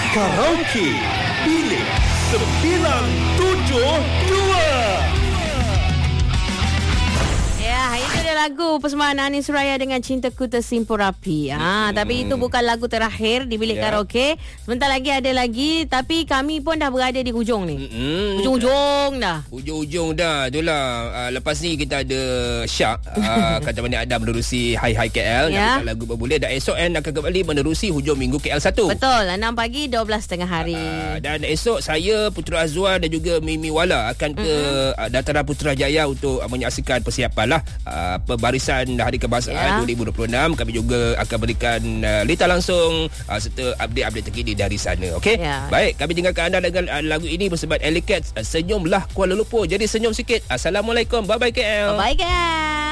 Karaoke Bilik 972. Ya, itu dia lagu persembahan Anis Suraya dengan Cintaku Tersimpul Rapi. Tapi itu bukan lagu terakhir di bilik karaoke. Sebentar lagi ada lagi, tapi kami pun dah berada di hujung ni. Hujung-hujung dah. Hujung-hujung dah. Itulah. Lepas ni kita ada Syak Kata Manik Adam menerusi Hai Hai KL yang lagu berboleh. Dan esok akan kembali menerusi hujung minggu KL 1. Betul. 6 pagi 12.30 hari. Dan esok saya, Putra Azwar dan juga Mimi Wala akan ke Dataran Putrajaya untuk menyaksikan persiapan lah pembarisan Hari Kebangsaan 2026. Kami juga akan berikan lita langsung serta update-update terkini dari sana. Okey? Baik, kami tinggalkan anda dengan lagu ini bersama Ellie Cat, Senyumlah Kuala Lumpur. Jadi senyum sikit. Assalamualaikum. Bye-bye KL. Bye-bye KL.